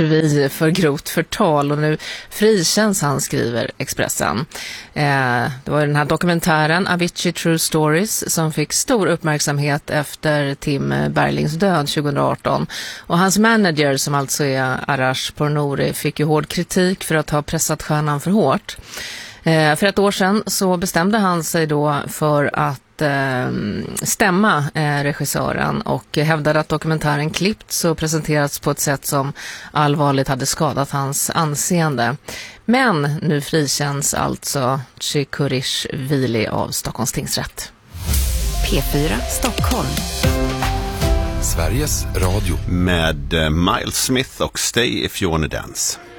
Cherichevi för grovt förtal och nu frikänns han, skriver Expressen. Det var den här dokumentären Avicii True Stories som fick stor uppmärksamhet efter Tim Berglings död 2018. Och hans manager, som alltså är Arash Pournouri, fick ju hård kritik för att ha pressat stjärnan för hårt. För ett år sedan så bestämde han sig då för att stämma regissören och hävdade att dokumentären klippts och presenterats på ett sätt som allvarligt hade skadat hans anseende. Men nu frikänns alltså Cherichevi av Stockholms tingsrätt. P4 Stockholm. Sveriges Radio. Med Miles Smith och Stay If You Wanna Dance.